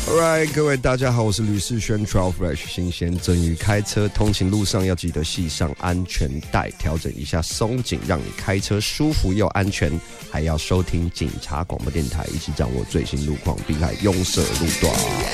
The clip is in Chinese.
Alright， 各位大家好，我是吕世轩 Trout Fresh 新鲜蒸鱼。开车通勤路上要记得系上安全带，调整一下松紧，让你开车舒服又安全。还要收听警察广播电台，一起掌握最新路况，避开拥塞路段。